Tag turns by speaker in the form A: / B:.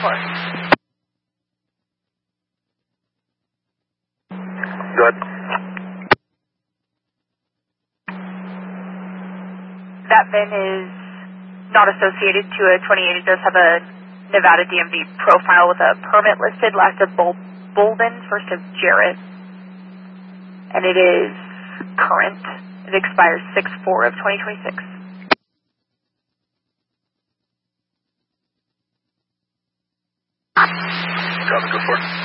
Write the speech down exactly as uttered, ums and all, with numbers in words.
A: four.
B: Good.
A: That V I N is not associated to a twenty-eight. It does have a Nevada D M V profile with a permit listed, last of Bol Bolden, first of Jarrett. And it is current. It expires six four of twenty twenty-six.
B: Copy, go for it.